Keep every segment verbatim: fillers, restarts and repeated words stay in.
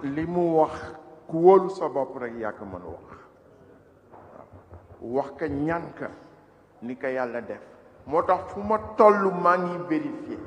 li mu wax ku wóolu sa bopp rek yaa ko mën a wax wax ka ñaan ka ni ko yàlla def moo tax fu ma toll maa ngi vérifier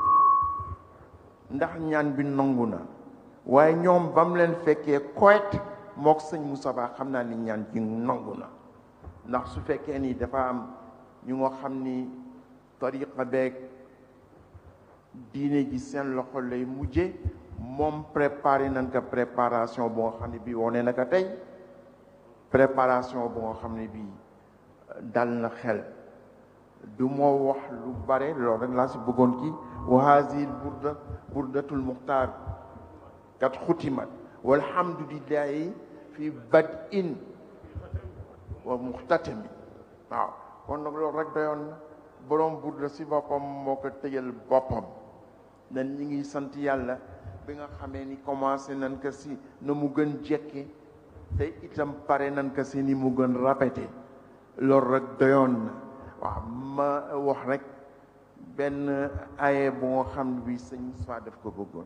ndax ñaan bi nangu na waaye ñoom ba mu leen fekkee koet mook sëñ Moussa Ba xam naa ni ñaan ji nangu na ndax su fekkee ni dafa am ñu nga xam ni tariqa beeg diine ji seen loxo lay mujje moom préparé nañ ko préparation boo xam ne bii wone na ko tey préparation boo xam ne bii dal na xel du moo wax lu bare loolu rek laa si bëggoon kii wa haazihil burda burdatul muxtaar kat xutimat walhamdulillahi fi bad'in wa muxtatami waaw kon nag loolu rek doyoon na borom burda si boppam moo ko tëjal boppam nan ñi ngi sant yàlla bi nga xamee ni commencé nañ ko si na mu gën jekke te itam pare nañ ko si ni mu gën répété loolu rek doyoon na waaw ma wax rek benn aye bu nga xam ne bi sëñ Moussa daf ko bëggoon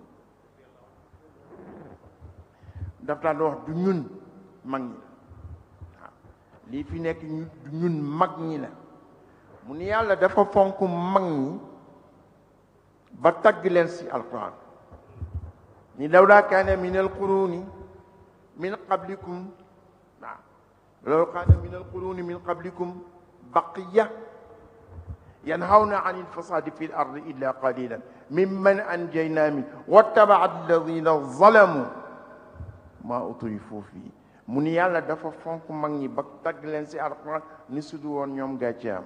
daf daan wax du ñun mag ñi la waaw lii fi nekk ñu du ñun mag ñi la mu ni yàlla dafa fonk mag ñi ba tagg leen si alquran ni lawlaa kaana min alquruni min qablikum waaw lawlaa kaana min alquruni min qablikum baqiya yanhawna an ilfasadi fi l ardi illa qalilan mimman anjayna min wattabaa alladina zalamu maa utrifu fii mu ni yàlla dafa fonk mag ñi ba tagg leen si alquran ni su du woon ñoom gàcce am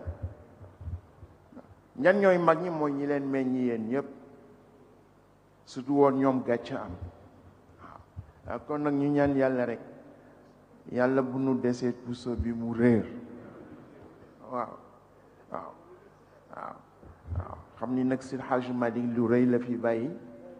ñan ñooy mag ñi mooy ñi leen meññi yéen ñëpp su du woon ñoom gàcce am waaw kon nag ñu ñaan yàlla rek yàlla bu nu desee puso bi mu réer waaw waaw waaw waaw xam ni nag si Hajj Malik lu rëy la fi bàyyi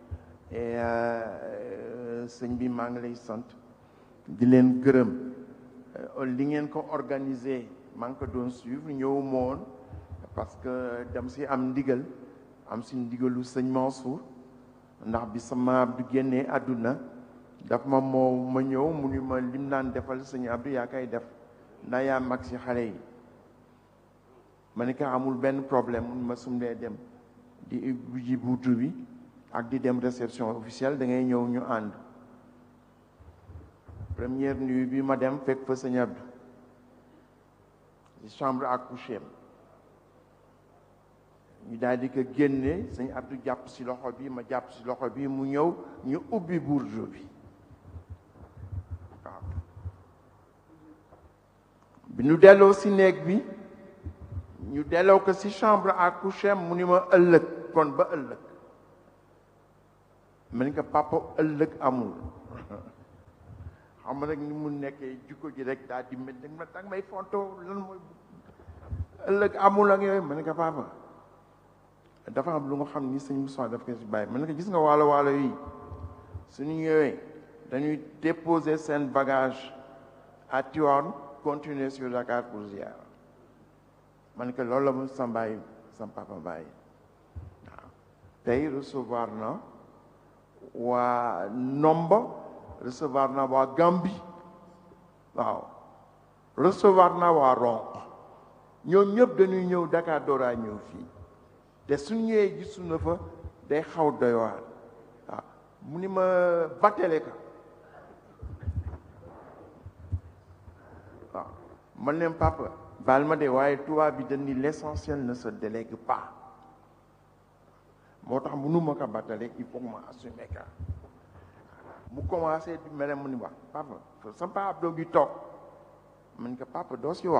sëñ bi maa ngi lay sant di leen gërëm li ngeen ko organisé maa ngi ko doon suivre ñëw moon parce que dem si am ndigal am si ndigalu sëñ Mansour ndax bi sama Abdou génnee àdduna daf ma moo ma ñëw mu ni ma lim naan defal sëñ Abdou yaa koy def ndax yaa mag si xale yi ma ne ko amul benn problème mun ma sum dee dem di ji buutu bi ak di dem réception officielle da ngay ñëw ñu ànd première nuit bi ma dem fekk fa sëñ Abdou ci chambre à coucher ñu daal di ko génne sëñ Abdou jàpp si loxo bi ma jàpp si loxo bi mu ñëw ñu ubbi burju bi waaw bi ñu delloo si néeg bi ñu delloo ko si chambre à coucher mu ni ma ëllëg kon ba ëllëg ma ni ko papa ëllëg amul xam nga rek ni mu nekkee jikko ji rek daal di mel ni ma tag may fonto lan mooy ëllëg amul ak yooyu ma ni ko papa dafa am lu nga xam ni sëñ Moussa daf ko si bàyyi ma ne ko gis nga waalo waalo yi suñu ñëwee dañuy déposer seen bagage à Tivaouane continuer sur Dakar pour ziar ma ne ko loolu la mu sa bàyyi sam papa bàyyi waaw tey recevoir na waa Nomba recevoir na waa Gambie waaw recevoir na waa Ronk ñoom ñëpp dañuy ñëw Dakar dooraa ñëw fii te suñ ñëwee gisu na fa day xaw doy waar waaw mu ni ma battale ka waaw man leen papa baal ma de waaye tubaab bi dañ ni l'essentiel ne se délègue pas moo tax mënuma ko battale il faut que ma assumer ka mu commencé di mere mu ni wax papa sama papa Abdou gi toog mu ni ko papa doo si wax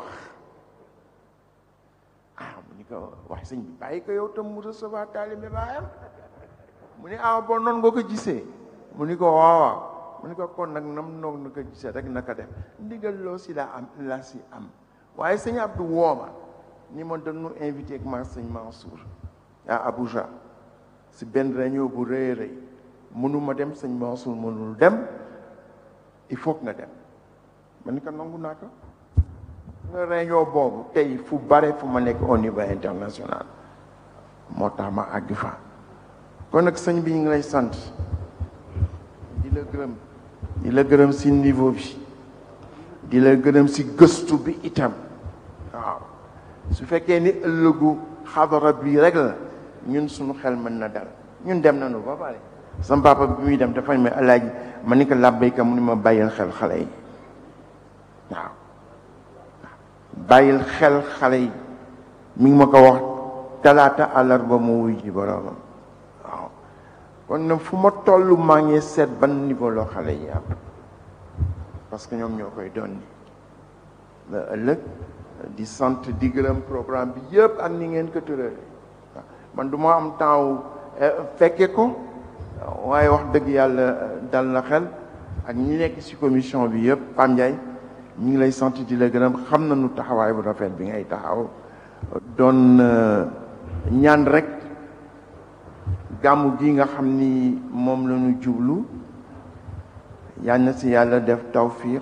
ah mu ni ko wax sëñ bi bàyyi ko yow tam mu recevoir taalibe baayam mu ni ah bon noonu nga ko gisee mu ni ko waaw waaw mu ni ko kon nag nam noonu na ko gisee rek naka def ndigal loo si la am la si am waaye sëñ Abdou wooma ni ma dañu invité ak ma sëñ Mansour à Abuja si benn réunion bu rëy rëy mënuma dem sëñ Mansour mënul dem il faut que nga dem ma ni ko nangu naa ko nga réunion boobu tey fu bare fu ma nekk au niveau international moo tax ma àgg fa kon nag sëñ bi ñu ngi lay sant di la gërëm di la gërëm si niveau bi di la gërëm si gëstu bi itam waaw su fekkee ni ëllëgu xadara bi rek la ñun suñu xel mën na dal ñun dem nañu ba pare sama papa bi muy dem dafañ ma alaaji ma ni ko làbbayka mu ni ma bàyyil xel xale yi waaw bàyyil xel xale yi mi ngi ma ko wax talaata àllarba mu wuy ji boroomam waaw kon nag fu ma toll maa ngi seet ban niveau loo xale yi am parce que ñoom ñoo koy doon ni la ëllëg di sant di gërëm programme bi yëpp ak ni ngeen ko tërale man du ma am temps fekke ko waaye wax dëgg yàlla dal na xel ak ñi nekk ci commission bi yëpp Pam Ndiaye ñu ngi lay sant di la gërëm xam nañu taxawaay bu rafet bi ngay taxaw doon ñaan rek gàmmu gi nga xam ni moom la ñu jublu yal na ci yàlla def tawfiq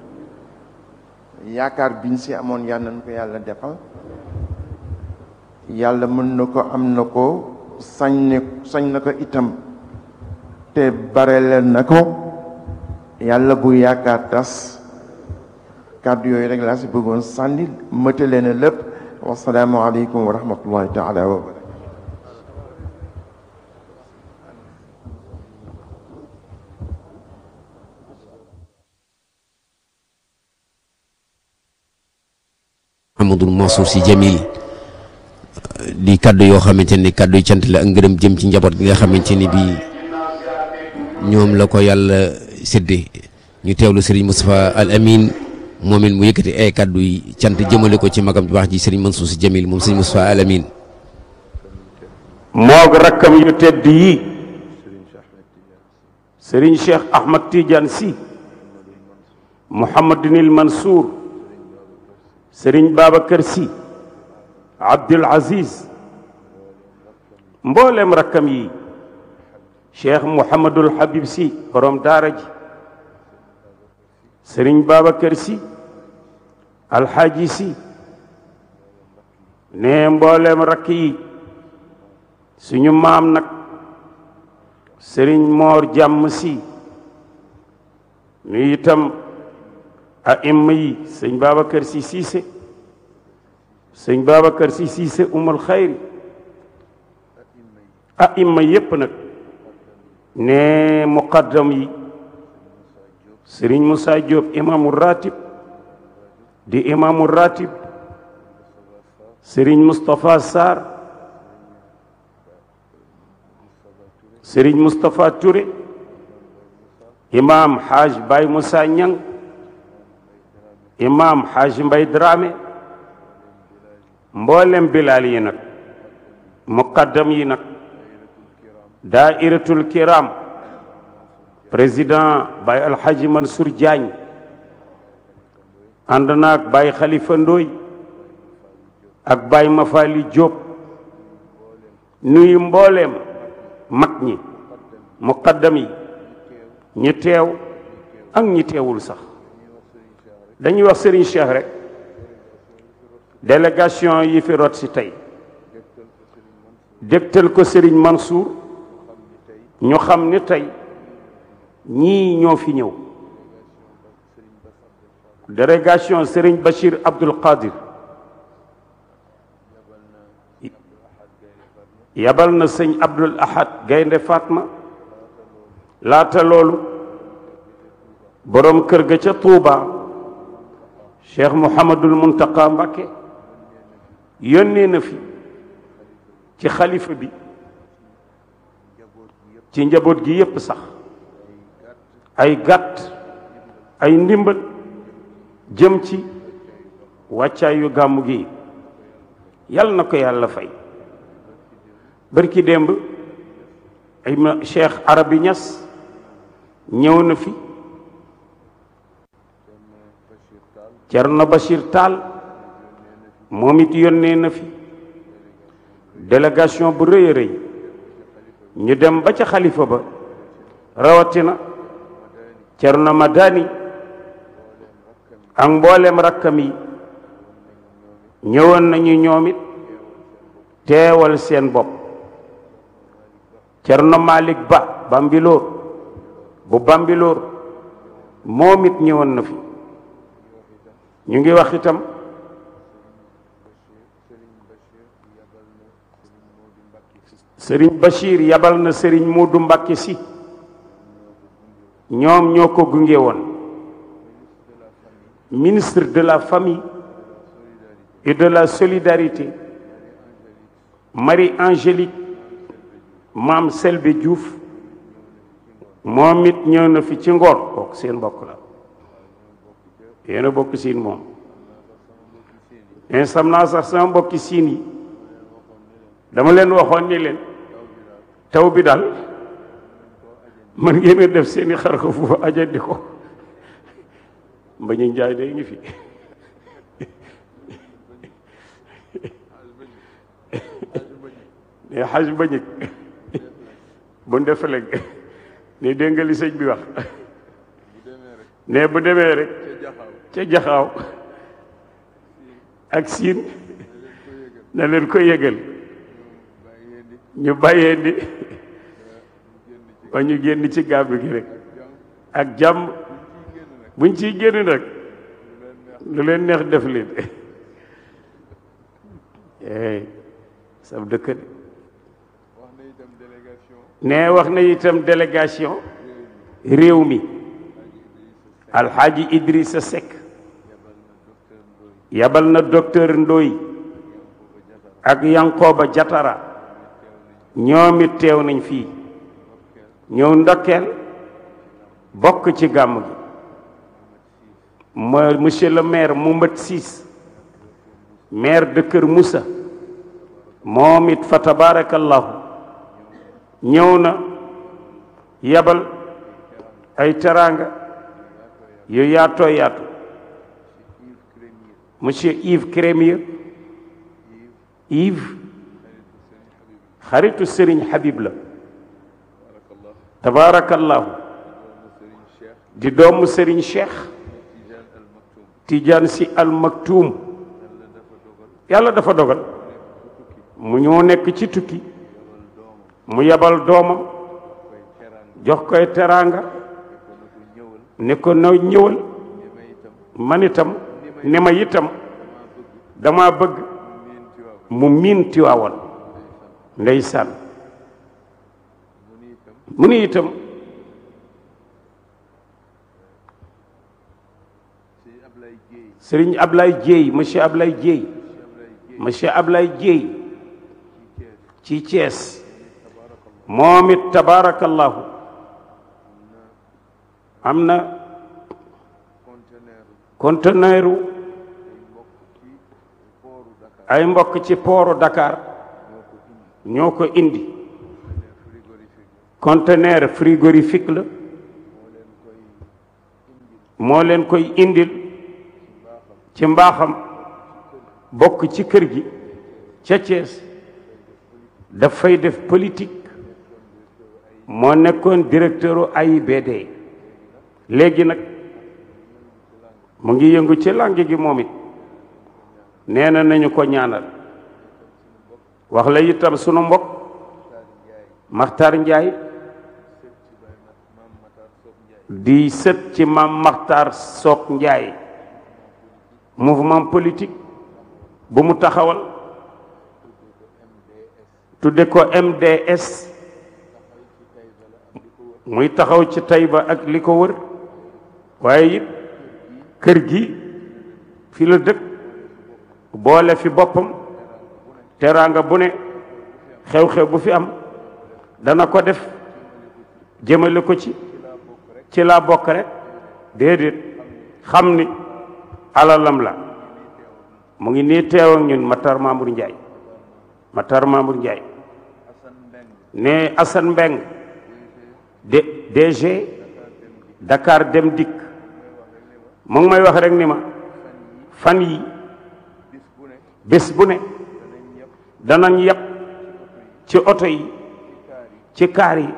yaakaar biñ ci amoon yal nañu ko yàlla defal yàlla mën na ko am na ko sañ ne sañ na ko itam te barele na ko yàlla bu yaakaar tas kàddu yooyu rek laa ci bëggoon sànni mëtale na lépp wasalaamu aleykum wa rahmatullahi taala wa barakatu Amadou Mansour Sy Djamil di kaddu yoo xamante ni kaddu yu cant la ak ngërëm jëm ci njaboot gi nga xamante ni bii ñoom la ko yàlla séddee ñu teewlu Serigne Moustapha Al Amin moom it mu yëkkati ay kaddu yi cant jëmale ko ci magam ju baax ji Serigne Mansour Sy Djamil moom Serigne Moustapha Al Amin moog rakkam yu tedd yi Serigne Cheikh Ahmad Tidiane Sy Mouhamadinil Mansour Serigne Babacar Sy Abdul Aziz mboolem rakkam yi Cheikh Mouhamadul Habib Sy borom daara ji Serigne Babacar Sy Alxaaji Sy ne mboolem rakk yi suñu maam nag Serigne Mor Jàmm Sy nu itam a imma yi sëñ Babacar Sy Cissé sëñ Babacar Sy Cissé umul xayri a imma yépp nag ne muqaddam yi Serigne Moussa Diop imaamu ratib di imaamu ratib Serigne Moustapha Sarr Serigne Moustapha Touré imaam Haj Baye Moussa Niang imaam Haj Mbay Dramé mboolem bilaal yi nag muqaddam yi nag daairatul kiram président Baye Alhaji Mansour Diagne ànd naag Baye Khalifa Ndoy ak Baye Mafali Diop nuyu mbooleem mag ñi muqaddam yi ñi teew ak ñi teewul sax dañuy wax Serigne Cheikh rek délégation yi fi rot si tey dégtal ko Serigne Mansour ñu xam ni tey ñii ñoo fi ñëw délégation Serigne Bachir Abdoul Qadir yabal na sëñ Abdoul Ahad Gaynde Fatma laata loolu borom kër ga ca Touba Cheikh Mouhamadul Muntaqa Mbacké yónnee na fi ci xalifa bi ci njaboot gi yépp sax ay gàtt ay ndimbal jëm ci wàccaayu gàmmu gi yal na ko yàlla fay barki démb ay ma Cheikh Arabi Niass ñëw na fi Cerno Bachir Tall moom it yónnee na fi délégation bu rëy a rëy ñu dem ba ca xalifa ba rawatina Cerno Madani ak mboolem rakkam yi ñëwoon nañu ñoom it teewal seen bopp Cerno Malick Ba Bambilor bu Bambilor moom it ñëwoon na fi. ñu ngi wax itam Serigne Bachir yabal na Serigne Modou Mbacké si ñoom ñoo ko gunge woon. Ministre de la famille et de la solidarité Marie-Angélique Maam Selbe Diouf moom it ñëw na fi ci Ngor kooku seen bokk la yéen a bokk siin moom insam naa sax sama mbokki siin yi dama leen waxoon ni leen taw bi daal man ngeen a def seeni xar ko fu ajandi ko Mbañu Njaay day ngi fi ne xaj Mbañik bu ndefaleg ne dégg nga li sëñ bi wax ne bu demee rek ca jaxaaw ak siin na leen ko yëgal ñu bàyyee di ba ñu génn ci gàmmu gi rek ak jàmm buñ ciy génn nag lu leen neex def leen eh sab dëkk de ne wax na itam délégation réew mi alxaaji Idrissa Seck yabal na docteur Ndoy ak Yankoba Jatara ñoom it teew nañ fii ñëw ndokkeel bokk ci gàmm gi ma monsieur le maire Moumbët Siis maire de Kër Moussa moom it fa tabarakallahu ñëw na yabal ay teraanga yu yaatoo yaatu monsieur Yves Crémier Yves xaritu Serigne Habib la tabarakallahu di doomu Serigne Cheikh Tidiane si al Maktoum yàlla dafa dogal mu ñoo nekk ci tukki mu yabal doomam jox koy teraanga ne ko na ñëwal man itam ne ma itam dama bëgg mu miin Tiwaawan ndeysaan mu ni itam Serigne Ablaye Dieye monsieur Ablaye Dieye monsieur Ablaye Dieye ci Thiès moom it tabarakallahu am na conteneuru ay mbokk ci pooru Dakar ñoo ko indi conteneur frigorifique la moo leen koy indil ci mbaaxam bokk ci kër gi ca Thiès dafay def politique moo nekkoon directeuru A I B D léegi nag mu ngi yëngu ci langue gi moom it nee na nañu ko ñaanal wax la itam sunu mbokk Maxtar Njaay di sët ci maam Maxtar Sook Njaay mouvement politique bu mu taxawal tudde ko M D S muy taxaw ci Taïba ak li ko wër waaye it kër gi fi la dëkk boole fi boppam teraanga bu ne xew-xew bu fi am dana ko def jëmale ko ci ci laa bokk rek déedéet xam ni alalam la mu ngi nii teew ak ñun Matar Mamour Ndiaye Matar Mamour Ndiaye ne Assane Mbeng D DG Dakar Dem Dikk mu ngi may wax rek ni ma fan yi bés bu ne danañ yeb ci oto yi ci kaar yi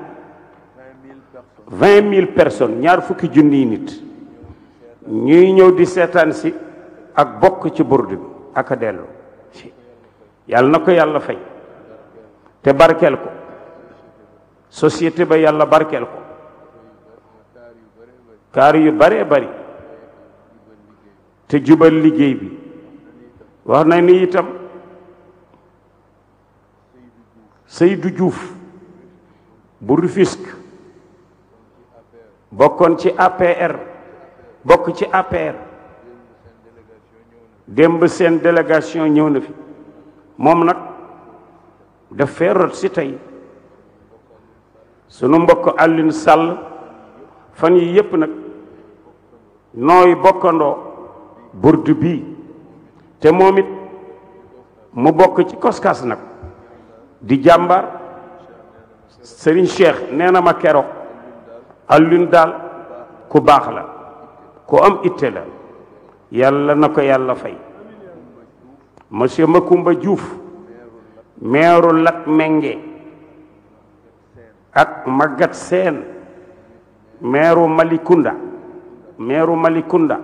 vingt mille personnes ñaar fukki junniy nit ñuy ñëw di seetaan si ak bokk ci burdu bi ak a dellu yàlla na ko yàlla fay te barkeel ko société ba yàlla barkeel ko kaar yu baree bari te jubal liggéey bi wax na ni itam Seydou Diouf bu Rufisque bokkoon ci A P R bokk ci A P R démb seen délégation ñëw na fi moom nag daf fee rot si tey sunu mbokk Alioune Sall fan yi yépp nag nooy bokkandoo burdu bii te moom it mu bokk ci koskas nag di jàmbar Serigne Cheikh nee na ma keroog Alioune daal ku baax la ku am itte la yàlla na ko yàlla fay monsieur Macoumba Diouf meeru Lat Mengue ak Magat Seen meeru Malikunda meeru Malikunda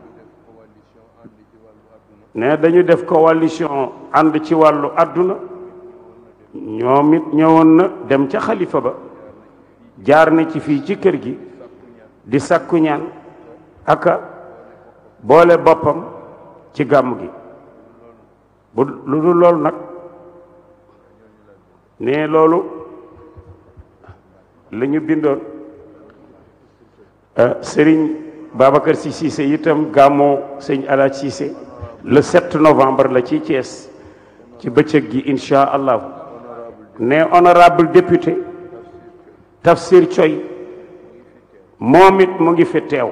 ne dañu def coalition ànd ci wàllu àdduna ñoom it ñëwoon na dem ca xalifa ba jaar na ci fii ci kër gi di sakku ñaan aka boole boppam ci gàmm gi bu lu dul loolu nag ne loolu la ñu bindoon Serigne Babacar Sy Cissé itam gàmmoo sëñ Alaaj Cissé le sept novembre la ci Thiès ci bëccëg gi incha allah ne honorable député Tafsir Coy moom it mu ngi fi teew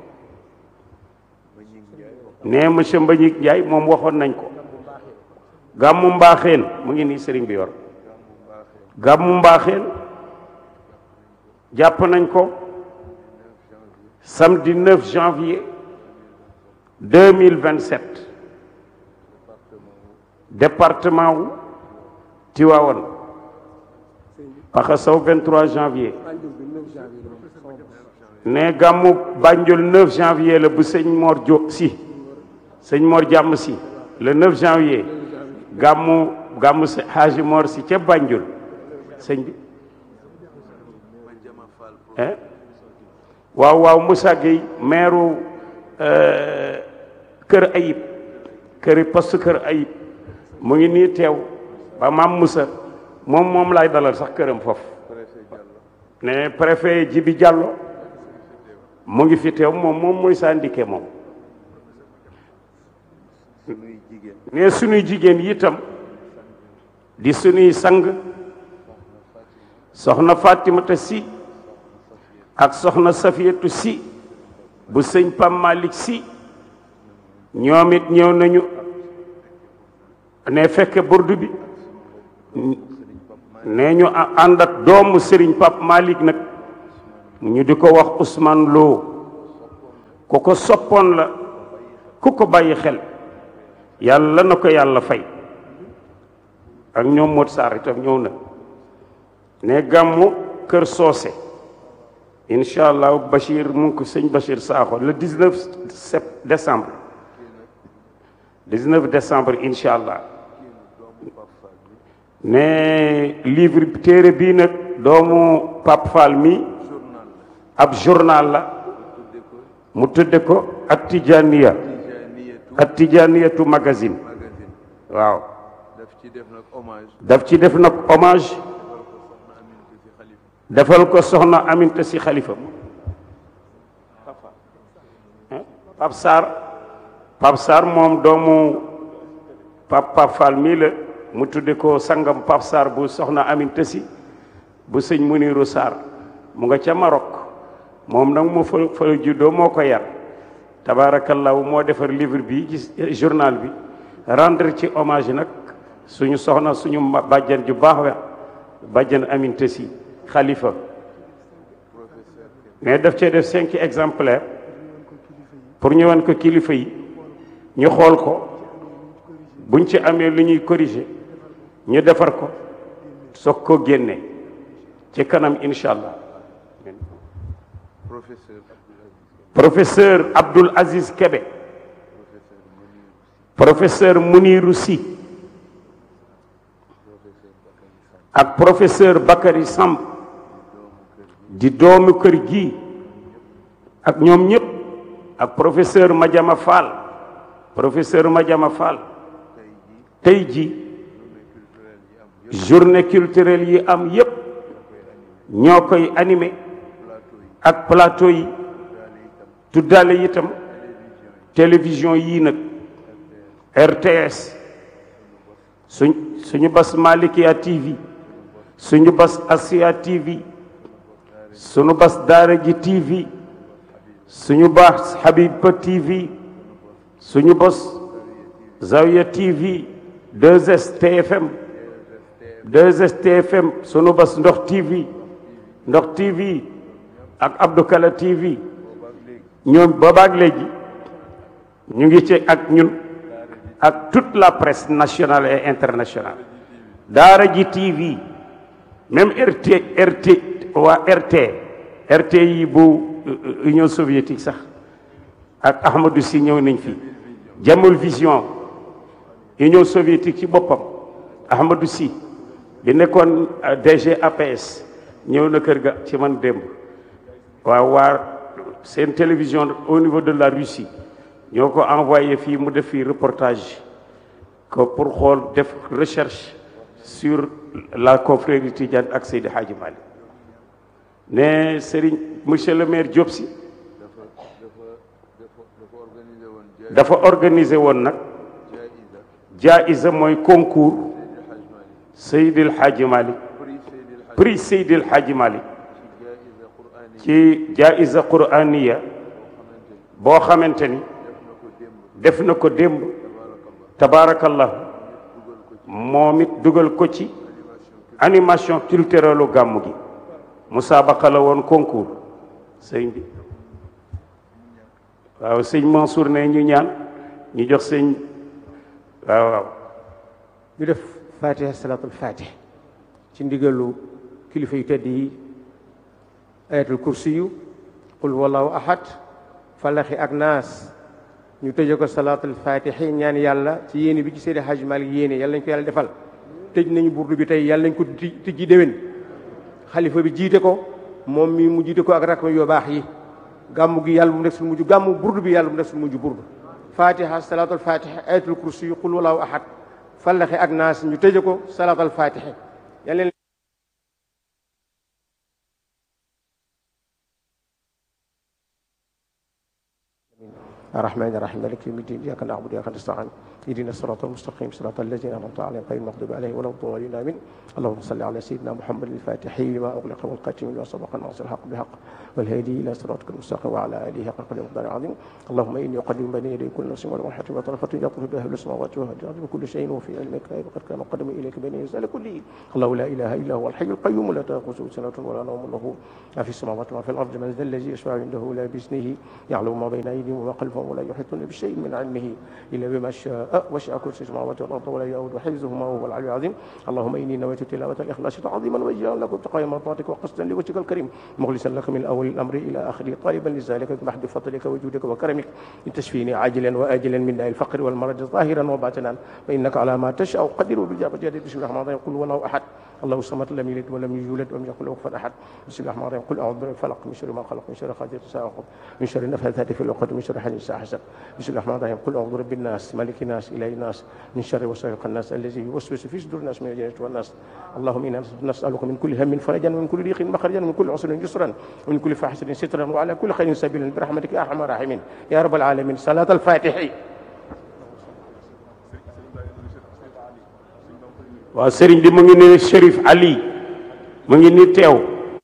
ne monsieur Mbagnick Ndiaye moom waxoon nañ ko gàmmu mbaaxeen mu ngi nii sëriñ bi yor gàmmu mbaaxeen jàpp nañ ko samedi neuf janvier deux mille vingt-sept département wu Tivaouane Paxa Sow vingt-trois janvier ne gàmmu Banjul neuf janvier la bu sëñ Mor Diop si sëñ Mor Jàmm si le neuf janvier gàmmu gàmmu Haji Mor si ca Banjul sëñ bi eh waaw waaw Moussa Gueye maire Kër Ayib këri poste Kër Ayib mu ngi nii teew ba maam Moussa moom moom laay dalal sax këram foofu ne préfet Jibi Diallo mu ngi fi teew moom moom mooy syndiqué moom ne sunuy jigéen yi itam di sunuy sang soxna Fatimata Si ak soxna Safiyatu Si bu sëñ Pam Malick Si ñoom it ñëw nañu ne fekke burdu bi ne ñu ànd ak doomu Serigne Pap Malick nag ñu di ko wax Ousmane Lo ku ko soppoon la ku ko bàyyi xel yàlla na ko yàlla fay ak ñoom Modou Sarr itam ñëw na ne gàmmu Kër Soose incha allah Bachir mu ngi ko sëñ Bachir Sakho le dix-neuf décembre dix-neuf décembre incha allah ne livre téere bii nag doomu Pape Fall mi ab journal la mu tudde ko ak Tijaniya ak Tijaniyatu magazine waaw daf ci def nag hommage defal ko soxna Aminta Si Xalifa Pape Sarr Pape Sarr moom doomu Pape Pape Fall mii la mu tudde ko sangam Pape Sarr bu soxna Aminta Si bu sëñ Muniru Sarr mu nga ca Maroc moom nag mu fa fa juddoo moo ko yar tabarakallahu moo defar livre bi ci journal bi rendre ci hommage nag suñu soxna suñu bàjjan ju baax wa bàjjan Aminta Si Xalifa mais daf cee def cinq exemplaires pour ñu wan ko kilifa yi ñu xool ko buñ ci amee lu ñuy corriger ñu defar ko soog ko génne ci kanam incha allah professeur Abdoul Aziz Kébé professeur Mounirou Sy ak professeur Bakary Samb di doomu kër gi ak ñoom ñëpp ak professeur Madiama Fall professeur Madiama Fall tey ji journée culturelle yi am yépp ñoo koy animé ak plateau yi tuddaale itam télévision yii nag R T S suñ suñu bas Malikia T V suñu bas Asia T V suñu bas Daara ji T V suñu bas Habib T V suñu bas Zawiya T V deux S T F M deux S T F M suñu bas Ndox T V Ndox T V ak Abdou Kala T V ñoom boobaak léegi ñu ngi ci ak ñun ak toute la presse nationale et internationale Daara ji T V même R T R T waa R T R T yi bu Union soviétique sax ak Ahmadou Sy ñëw nañ fi Jamul Vision Union soviétique ci boppam Ahmadou Sy bi nekkoon D G A P S ñëw na kër ga ci man démb waaw waa seen télévision au niveau de la Russie ñoo ko envoyé fii mu def fii reportage ko pour xool def recherche sur la confrérie Tidiane ak Seydi Hadji Malick ne Serigne monsieur le maire Diop Sy dafa organiser woon nag jaïsa mooy concours Seydil Hadji Malick prix Seydil Hadji Malick ci jaïsa qur'aniya boo xamante ni def na ko démb tabaarakallah moom it dugal ko ci animation culturelle gàmmu gi musaabaqa la woon concours sëñ bi waaw sëñ Mansour ne ñu ñaan ñu jox sëñ waaw waaw ñu def fatiha salaatul fatih ci ndigalu kilifa yu tedd yi ayatul kursi yu qul wallahu ahad falaxi ak naas ñu tëje ko salaatul fatih ñaan yàlla ci yéene bi ci Seydi Hadji Malick yéene yàlla nañ ko yàlla defal tëj nañu burdu bi tey yàlla nañ ko tijji déwén xalifa bi jiite ko moom mi mu jiite ko ak rakam yoo baax yi gàmmu gi yàlla bu mu nekk suñu mujj gàmmu burdu bi yàlla bu mu nekk suñu mujj burdu fatiha salaatul fatih ayatul kursi yu qul wallahu ahad falaxi ak naas ñu tëje ko salaatul fatih yàlla الرحمن الرحيم مالك يوم الدين إياك نعبد وإياك نستعين اهدنا الصراط المستقيم صراط الذين أنعمت عليهم غير المغضوب عليهم ولا الضالين آمين اللهم صل على سيدنا محمد الفاتح لما أغلق والخاتم لما سبق ناصر الحق بالحق والهادي إلى صراطك المستقيم وعلى آله حق قدره ومقداره العظيم اللهم إني أقدم بين يدي كل نفس والروح وطرفة يطرف بها أهل السماوات والأرض وكل شيء وفي علمك وقد كان قدم إليك بين يزال كله الله لا إله إلا هو الحي القيوم لا تأخذه سنة ولا نوم له ما في السماوات وما في الأرض من ذا الذي يشفع عنده لا بإذنه يعلم ما بين أيديهم وما خلفهم ولا يحيطون بشيء من علمه إلا بما شاء وسع كرسي السماوات والأرض ولا يؤود حفظهما وهو العلي العظيم اللهم إني نويت تلاوة الإخلاص تعظيما وجزاء لكم تقي مرضاتك وقصدا لوجهك الكريم مخلصا لك من أول الأمر إلى آخره طالبا لذلك بمحض فضلك وجودك وكرمك لتشفيني عاجلا وآجلا من داء الفقر والمرض ظاهرا وباطنا فإنك على ما تشاء قدير بالإجابة جديد بسم الله الرحمن الرحيم قل والله أحد الله الصمد لم يلد ولم يولد ولم يكن له كفوا أحد بسم الله الرحمن الرحيم قل أعوذ برب الفلق من شر ما خلق من شر غاسق إذا وقب من شر النفاثات في العقد من شر حاسد إذا حسد بسم الله الرحمن الرحيم قل أعوذ برب الناس ملك الناس إله الناس من شر وسائق الناس الذي يوسوس في صدور الناس من الجنة والناس اللهم إنا نسألك من كل هم فرجا ومن كل ضيق مخرجا ومن كل عسر يسرا ومن كل فاحشة سترا وعلى كل خير سبيلا برحمتك يا أرحم الراحمين يا رب العالمين صلاة الفاتحة waaw sëriñ bi mu ngi ne Chérif Ali mu ngi ni teew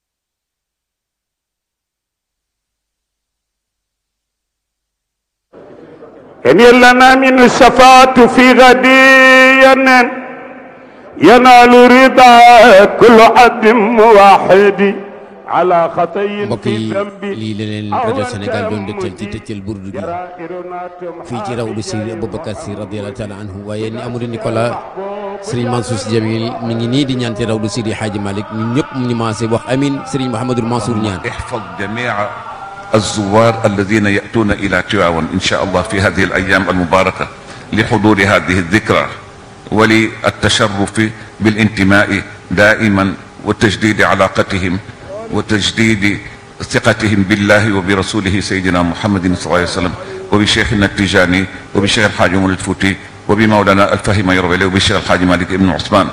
en yellana min shafaatu fi gadi yanen yanaalu rida kullu abdin muwahidi ala xatayin mbokk yi lii la leen rajo Sénégal doon dëgtal ci tëccal burdu gi fii ci rawdu Seydi Aboubacar Sy radiyallahu taala anhu waaye ni Amadou Nicolas Serigne Mansour Sy Djamil mi ngi nii di ñaan ci rawdu Seydi Hadji Malick ñun ñëpp ñu maase wax amin Serigne Mouhamadou Mansour ñaan احفظ جميع الزوار الذين يأتون إلى تواون إن شاء الله في هذه الأيام المباركة لحضور هذه الذكرى وللتشرف بالانتماء دائما وتجديد علاقتهم وتجديد ثقتهم بالله وبرسوله سيدنا محمد صلى الله عليه وسلم وبشيخنا التجاني وبشيخ الحاج عمر الفوتي وبمولانا الفهم يربي وبشيخ الحاج مالك ابن عثمان.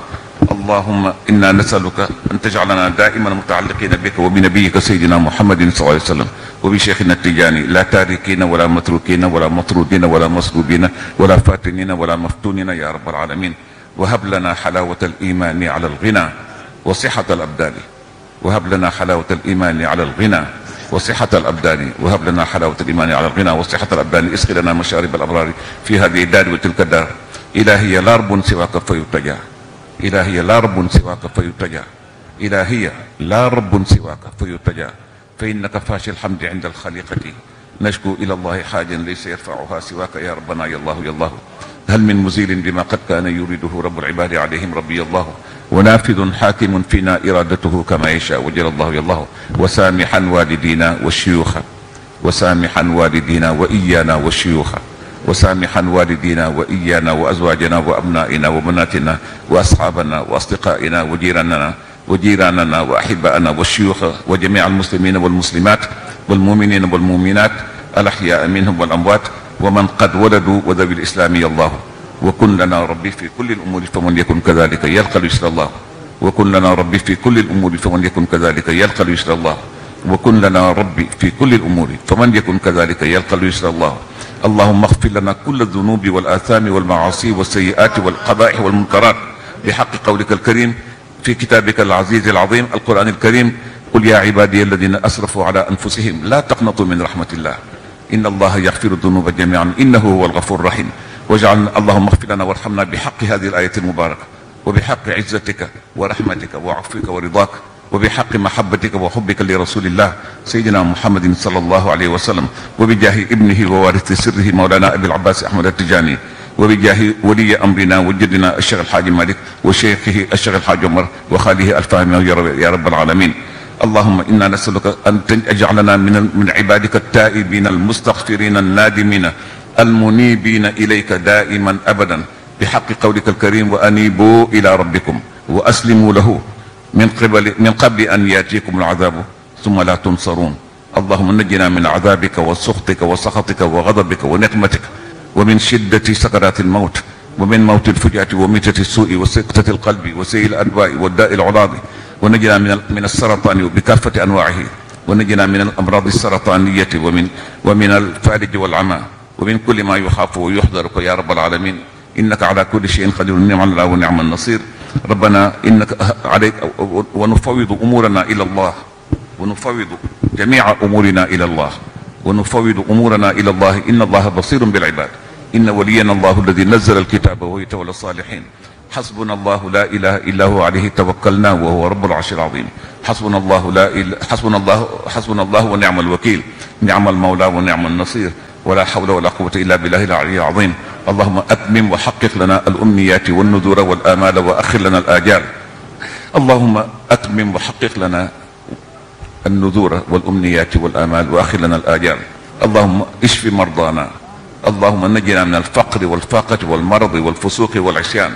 اللهم إنا نسألك أن تجعلنا دائما متعلقين بك وبنبيك سيدنا محمد صلى الله عليه وسلم وبشيخنا التجاني لا تاركين ولا متروكين ولا مطرودين ولا مسلوبين ولا فاتنين ولا مفتونين يا رب العالمين. وهب لنا حلاوة الإيمان على الغنى وصحة الأبدان وهب لنا حلاوة الإيمان على الغنى وصحة الأبدان وهب لنا حلاوة الإيمان على الغنى وصحة الأبدان. اسقي لنا مشارب الأبرار في هذه الدار وتلك الدار. إلهي لا رب سواك فيتجا إلهي لا رب سواك فيتجا إلهي لا رب سواك فيتجا فإنك فاشي الحمد عند الخليقة نشكو إلى الله حاجا ليس يرفعها سواك يا ربنا يا الله يا الله. هل من مزيل بما قد كان يريده رب العباد عليهم ربي الله ونافذ حاكم فينا إرادته كما يشاء وجل الله يا الله. وسامحا والدينا والشيوخ وسامحا والدينا وإيانا والشيوخ وسامحا والدينا وإيانا وأزواجنا وأبنائنا وبناتنا وأصحابنا وأصدقائنا وجيراننا وجيراننا وأحبائنا والشيوخ وجميع المسلمين والمسلمات والمؤمنين والمؤمنات الأحياء منهم والأموات ومن قد ولدوا وذوي الإسلام يا الله. وكن لنا ربي في كل الأمور فمن يكن كذلك يلقى اليسر الله. وكن لنا ربي في كل الأمور فمن يكن كذلك يلقى اليسر الله. وكن لنا ربي في كل الأمور فمن يكن كذلك يلقى اليسر الله. اللهم اغفر لنا كل الذنوب والآثام والمعاصي والسيئات والقبائح والمنكرات بحق قولك الكريم في كتابك العزيز العظيم القرآن الكريم. قل يا عبادي الذين أسرفوا على أنفسهم لا تقنطوا من رحمة الله إن الله يغفر الذنوب جميعا إنه هو الغفور الرحيم. واجعلنا اللهم اغفر لنا وارحمنا بحق هذه الآية المباركة وبحق عزتك ورحمتك وعفوك ورضاك وبحق محبتك وحبك لرسول الله سيدنا محمد صلى الله عليه وسلم وبجاه ابنه ووارث سره مولانا أبي العباس أحمد التجاني وبجاه ولي أمرنا وجدنا الشيخ الحاج مالك وشيخه الشيخ الحاج عمر وخاله الفاهم يا رب العالمين. اللهم إنا نسألك أن تجعلنا من من عبادك التائبين المستغفرين النادمين المنيبين إليك دائما أبدا بحق قولك الكريم وأنيبوا إلى ربكم وأسلموا له من قبل من قبل أن يأتيكم العذاب ثم لا تنصرون. اللهم نجنا من عذابك وسخطك وسخطك وغضبك ونقمتك ومن شدة سكرات الموت ومن موت الفجأة وميتة السوء وسكتة القلب وسيء الأدواء والداء العراض. ونجنا من من السرطان بكافة أنواعه ونجنا من الأمراض السرطانية ومن ومن الفالج والعمى ومن كل ما يخاف ويحذرك يا رب العالمين. إنك على كل شيء قدير نعم الله ونعم النصير. ربنا إنك عليك ونفوض أمورنا إلى الله ونفوض جميع أمورنا إلى الله ونفوض أمورنا إلى الله إن الله بصير بالعباد. إن ولينا الله الذي نزل الكتاب وهو يتولى الصالحين. حسبنا الله لا إله إلا هو عليه توكلنا وهو رب العرش العظيم. حسبنا الله لا إله حسبنا الله حسبنا الله ونعم الوكيل نعم المولى ونعم النصير ولا حول ولا قوة إلا بالله العلي العظيم. اللهم أتمم وحقق لنا الأمنيات والنذور والآمال وأخر لنا الآجال. اللهم أتمم وحقق لنا النذور والأمنيات والآمال وأخر لنا الآجال. اللهم اشف مرضانا. اللهم نجنا من الفقر والفاقة والمرض والفسوق والعصيان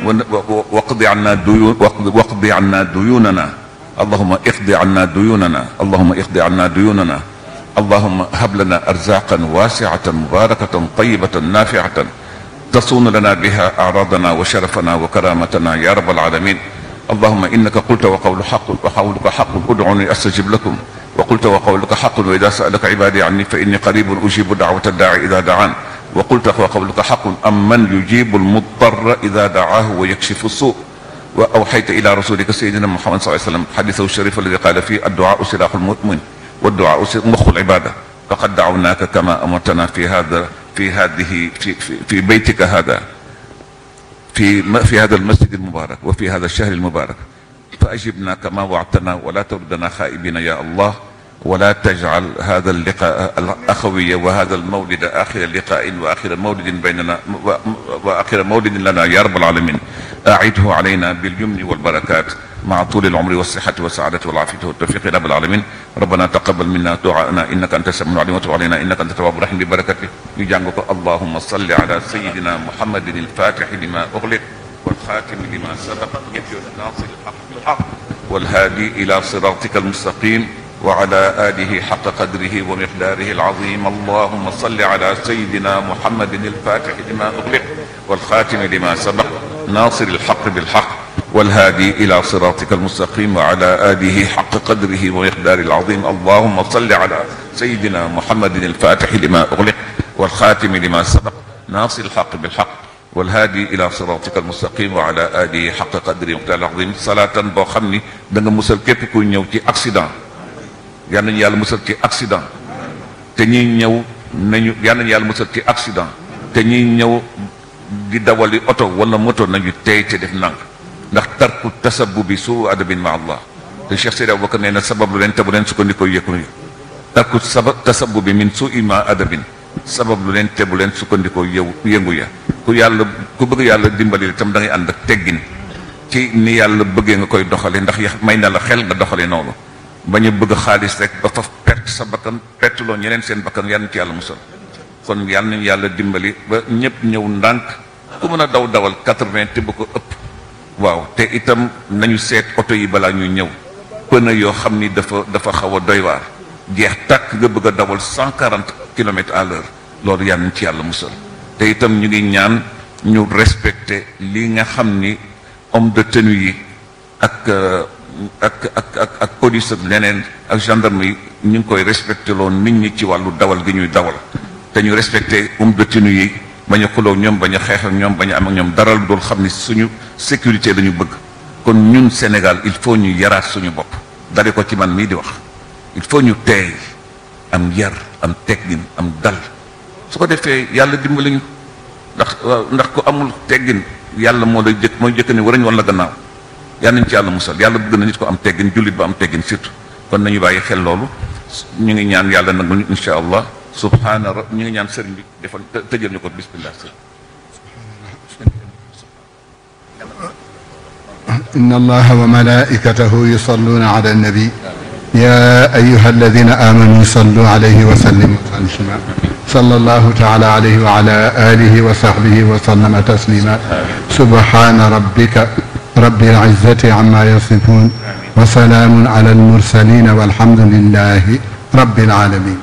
واقض عنا ديون واقض عنا ديوننا. اللهم اقض عنا ديوننا. اللهم اقض عنا ديوننا. اللهم هب لنا أرزاقا واسعة مباركة طيبة نافعة تصون لنا بها أعراضنا وشرفنا وكرامتنا يا رب العالمين. اللهم إنك قلت وقول حق وقولك حق ادعوني أستجب لكم وقلت وقولك حق وإذا سألك عبادي عني فإني قريب أجيب دعوة الداعي إذا دعان وقلت وقولك حق أمن يجيب المضطر إذا دعاه ويكشف السوء. وأوحيت إلى رسولك سيدنا محمد صلى الله عليه وسلم حديثه الشريف الذي قال فيه الدعاء سلاح المؤمن والدعاء مخ العبادة. فقد دعوناك كما أمرتنا في هذا في هذه في, في, في بيتك هذا في في هذا المسجد المبارك وفي هذا الشهر المبارك فأجبنا كما وعدتنا ولا تردنا خائبين يا الله. ولا تجعل هذا اللقاء الأخوي وهذا المولد آخر لقاء وآخر مولد بيننا وآخر مولد لنا يا رب العالمين. أعده علينا باليمن والبركات مع طول العمر والصحة والسعادة والعافية والتوفيق يا رب العالمين. ربنا تقبل منا دعاءنا إنك أنت السميع العليم وتب علينا إنك أنت التواب الرحيم ببركته يجانك. اللهم صل على سيدنا محمد الفاتح لما أغلق والخاتم لما سبق يحيي الناصر الحق بالحق والهادي إلى صراطك المستقيم وعلى آله حق قدره ومقداره العظيم اللهم صل على سيدنا محمد الفاتح لما أغلق والخاتم لما سبق ناصر الحق بالحق والهادي إلى صراطك المستقيم وعلى آله حق قدره ومقداره العظيم اللهم صل على سيدنا محمد الفاتح لما أغلق والخاتم لما سبق ناصر الحق بالحق والهادي إلى صراطك المستقيم وعلى آله حق قدره ومقداره العظيم صلاة boo xam ni da nga musal képp kuy ñëw ci accident yal nañu yàlla musal ci accident te ñuy ñëw nañu yal nañu yàlla musal ci accident te ñuy ñëw di dawali oto wala moto nañu tey te def nank ndax tarku tasabbu bi suu adabin ma allah te Cheikh Seydi Aboubacar nee na sabab lu leen te bu leen sukkandikoo yëkku tarku sabab tasabbu bi min suu ma adabin sabab lu leen te bu leen sukkandikoo yëw yëngu ya ku yàlla ku bëgg yàlla dimbali itam da ngay ànd ak teggin ci ni yàlla bëggee nga koy doxale ndax ya may na la xel nga doxale noonu bañ a bëgg xaalis rek ba fa perte sa bakkan perte loo ñeneen seen bakkan yal na ci yàlla musal kon yal nañu yàlla dimbali ba ñëpp ñëw ndànk ku mën a daw dawal quatre-vingts te bu ko ëpp waaw te itam nañu seet oto yi balaa ñuy ñëw pneu yoo xam ni dafa dafa xaw a doy waar jeex tàkk nga bëgg a dawal cent quarante kilomètres à l'heure loolu yal nañu ci yàlla musal te itam ñu ngi ñaan ñu respecté li nga xam ni homme de tenue yi ak ak ak ak ak police ak leneen ak gendarme yi ñu ngi koy respecté loon nit ñi ci wàllu dawal gi ñuy dawal te ñu respecté homme de tenue yi bañ a xuloo ñoom bañ a xeex ak ñoom bañ a am ak ñoom dara lu dul xam ni suñu sécurité la ñu bëgg kon ñun Sénégal il faut ñu yaraat suñu bopp dale ko ci man mii di wax il faut ñu teey am yar am teggin am dal su ko defee yàlla dimbali ñu ndax ndax ku amul teggin yàlla moo lay jëkk mooy jëkk ni warañ woon la gannaaw yal nañ ci yàlla musal yàlla bëgg na nit ko am teggin jullit ba am teggin surtout kon nañu bàyyi xel loolu ñu ngi ñaan yàlla nag ñu insha allah subhaana rab ñu ngi ñaan sëriñ bi defal tëjal ñu ko bismillah sëriñ inna allaha wa malaikatahu yusalluna ala annabi ya ayyuha alladhina amanu sallu alayhi wa sallimu taslima sallallahu ta'ala alayhi wa ala alihi wa sahbihi wa sallama taslima subhana rabbika rabbil izzati amma yasifun wa salamun ala al mursalin walhamdulillahi rabbil alamin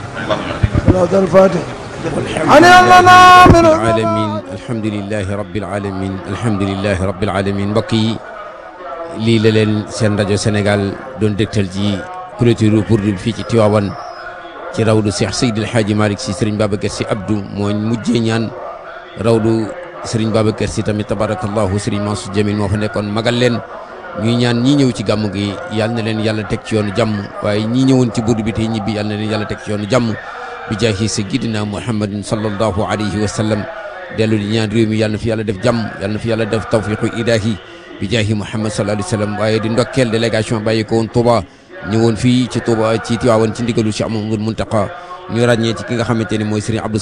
alamin alhamdulillahi rabbil alamin alhamdulillahi rabbil alamin mbokk yi lii la leen seen rajo Sénégal doon dégtal ci clôture pour bi fii ci Tivaouane ci rawdu Cheikh Seydi El Hadji Malick Sy Serigne Babacar Sy Abdou moo mujjee ñaan rawdu Serigne Babacar Sy tamit tabarakallahu Serigne Mansour Jamil moo fa nekkoon magal leen ñuy ñaan ñi ñëw ci gàmm gi yal na leen yàlla teg ci yoonu jàmm waaye ñi ñëwoon ci burdu bi tey ñibbi yal na leen yàlla teg ci yoonu jàmm bi jaahi sayyidina Muhammadin sallallahu alayhi wa sallam dellu di ñaan réew mi yal na fi yàlla def jàmm yal na fi yàlla def tawfiqu ilahi bi jaahi Muhammad sallallahu alayhi wa sallam waaye di ndokkeel délégation bàyyi ko woon Touba ñëwoon fii ci Touba ci Tivaouane ci ndigalu Cheikh Mamadou Mountakha ñu ràññee ci ki nga xamante ni mooy Serigne Abdou